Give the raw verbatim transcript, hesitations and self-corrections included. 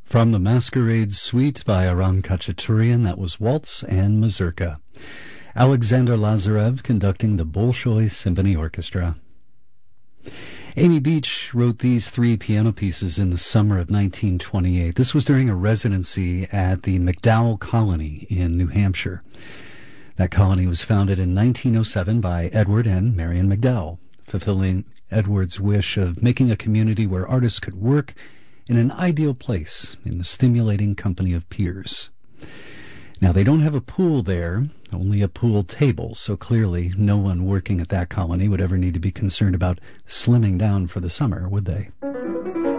From the Masquerade Suite by Aram Khachaturian, that was Waltz and Mazurka. Alexander Lazarev conducting the Bolshoi Symphony Orchestra. Amy Beach wrote these three piano pieces in the summer of nineteen twenty-eight. This was during a residency at the MacDowell Colony in New Hampshire. That colony was founded in nineteen oh seven by Edward and Marion MacDowell, fulfilling Edward's wish of making a community where artists could work in an ideal place in the stimulating company of peers. Now, they don't have a pool there, only a pool table, so clearly no one working at that colony would ever need to be concerned about slimming down for the summer, would they?